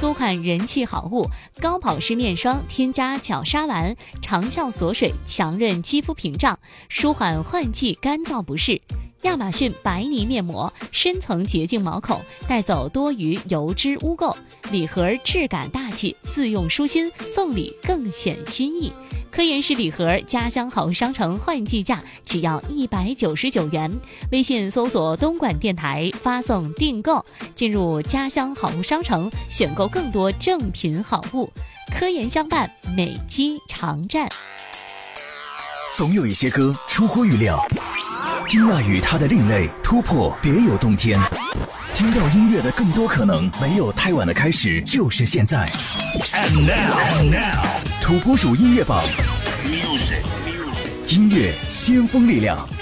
多款人气好物，高保湿面霜添加角鲨烷，长效锁水，强韧肌肤屏障，舒缓换季干燥不适。亚马逊白泥面膜，深层洁净毛孔，带走多余油脂污垢。礼盒质感大气，自用舒心，送礼更显心意。科颜氏礼盒家乡好物商城换季价只要199元，微信搜索东莞电台发送订购，进入家乡好物商城选购更多正品好物。科颜相伴，美肌常战。 总有一些歌出乎预料，金娜与她的另类突破别有洞天，听到音乐的更多可能，没有太晚的开始，就是现在。And now 土拨鼠音乐榜，音乐先锋力量。